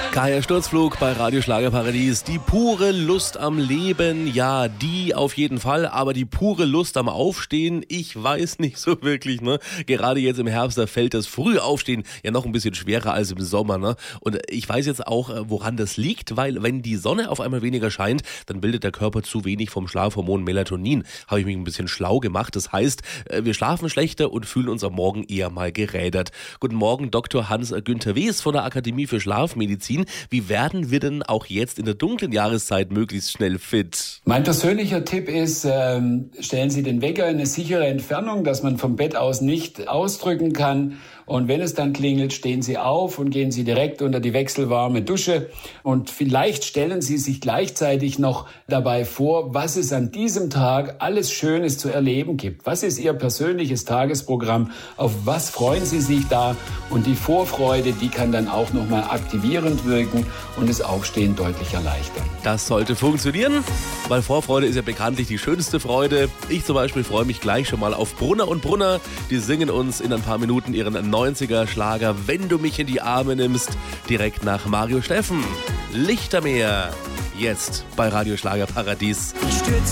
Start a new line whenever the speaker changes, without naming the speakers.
Kaya Sturzflug bei Radio Schlagerparadies. Die pure Lust am Leben, ja, die auf jeden Fall. Aber die pure Lust am Aufstehen, ich weiß nicht so wirklich, ne? Gerade jetzt im Herbst, da fällt das Frühaufstehen ja noch ein bisschen schwerer als im Sommer, ne? Und ich weiß jetzt auch, woran das liegt, weil wenn die Sonne auf einmal weniger scheint, dann bildet der Körper zu wenig vom Schlafhormon Melatonin. Habe ich mich ein bisschen schlau gemacht. Das heißt, wir schlafen schlechter und fühlen uns am Morgen eher mal gerädert. Guten Morgen, Dr. Hans-Günther Wes von der Akademie für Schlafmedizin. Wie werden wir denn auch jetzt in der dunklen Jahreszeit möglichst schnell fit?
Mein persönlicher Tipp ist, stellen Sie den Wecker in eine sichere Entfernung, dass man vom Bett aus nicht ausdrücken kann. Und wenn es dann klingelt, stehen Sie auf und gehen Sie direkt unter die wechselwarme Dusche. Und vielleicht stellen Sie sich gleichzeitig noch dabei vor, was es an diesem Tag alles Schönes zu erleben gibt. Was ist Ihr persönliches Tagesprogramm? Auf was freuen Sie sich da? Und die Vorfreude, die kann dann auch nochmal aktivierend wirken und das Aufstehen deutlich erleichtern.
Das sollte funktionieren, weil Vorfreude ist ja bekanntlich die schönste Freude. Ich zum Beispiel freue mich gleich schon mal auf Brunner und Brunner. Die singen uns in ein paar Minuten ihren 90er-Schlager "Wenn du mich in die Arme nimmst", direkt nach Mario Steffen. Lichtermeer, jetzt bei Radio Schlagerparadies.